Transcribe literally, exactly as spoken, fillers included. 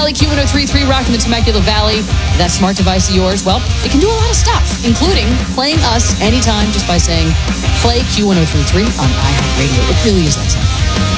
Valley, Q one oh three point three, rocking the Temecula Valley. That smart device of yours, well, it can do a lot of stuff, including playing us anytime just by saying, play Q one oh three point three on iHeartRadio. It really is that simple.